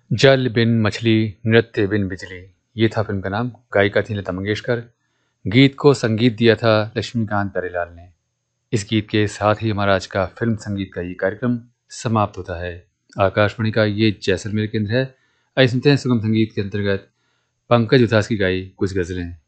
जल बिन मछली, नृत्य बिन बिजली, ये था फिल्म का नाम। गायिका थी लता मंगेशकर। गीत को संगीत दिया था लक्ष्मीकांत प्यारेलाल ने। इस गीत के साथ ही हमारा आज का फिल्म संगीत का ये कार्यक्रम समाप्त होता है। आकाशवाणी का ये जैसलमेर केंद्र है। आइए सुनते हैं सुगम संगीत के अंतर्गत पंकज उधास की गाई कुछ गजलें।